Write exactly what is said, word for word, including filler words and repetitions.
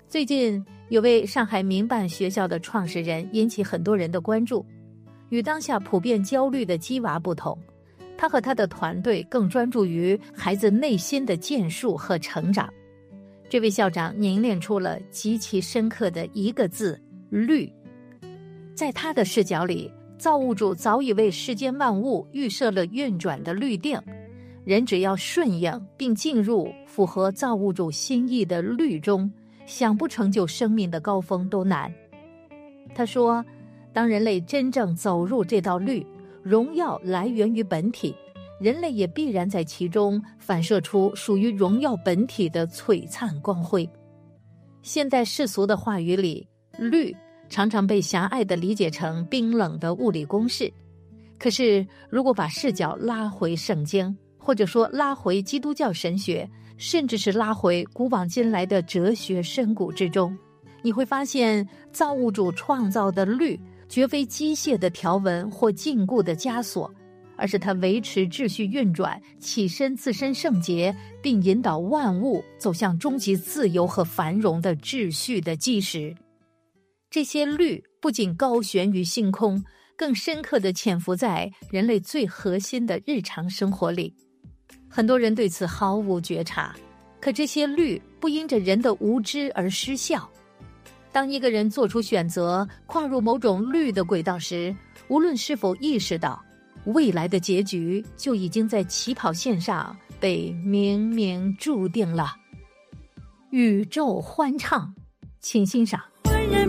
最近有位上海民办学校的创始人引起很多人的关注。与当下普遍焦虑的鸡娃不同，他和他的团队更专注于孩子内心的建树和成长。这位校长凝练出了极其深刻的一个字：律。在他的视角里，造物主早已为世间万物预设了运转的律定，人只要顺应并进入符合造物主心意的律中，想不成就生命的高峰都难。他说，当人类真正走入这道律，荣耀来源于本体，人类也必然在其中反射出属于荣耀本体的璀璨光辉。现代世俗的话语里，律常常被狭隘地理解成冰冷的物理公式。可是如果把视角拉回圣经，或者说拉回基督教神学，甚至是拉回古往今来的哲学深谷之中，你会发现造物主创造的律绝非机械的条文或禁锢的枷锁，而是他维持秩序运转、起身自身圣洁，并引导万物走向终极自由和繁荣的秩序的基石。这些律不仅高悬于星空，更深刻地潜伏在人类最核心的日常生活里。很多人对此毫无觉察，可这些律不因着人的无知而失效。当一个人做出选择，跨入某种律的轨道时，无论是否意识到，未来的结局就已经在起跑线上被明明注定了。宇宙欢唱，请欣赏。